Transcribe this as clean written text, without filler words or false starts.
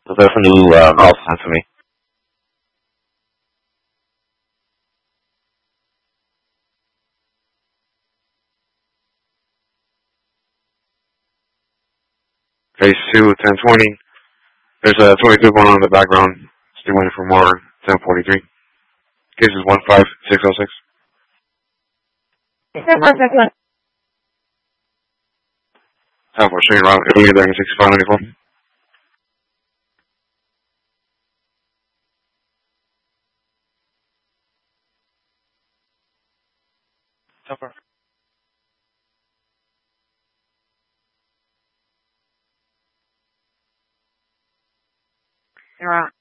Was that from the call sent to me? Phase 2, 1020. There's a 22 going on in the background. Still waiting for more. 1043. Case is 15606. Half for shooting around. Italy, there in 6594. You're on.